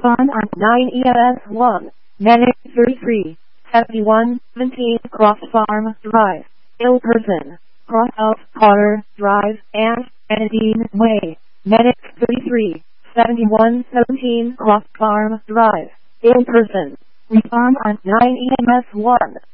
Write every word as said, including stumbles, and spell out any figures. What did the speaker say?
Respond on nine E M S one. Medic thirty-three seventy-one seventeen Cross Farm Drive, ill person, Cross Elk Potter Drive, and Enidine Way. Medic thirty-three seventy-one seventeen Cross Farm Drive, ill person. Respond on nine E M S one.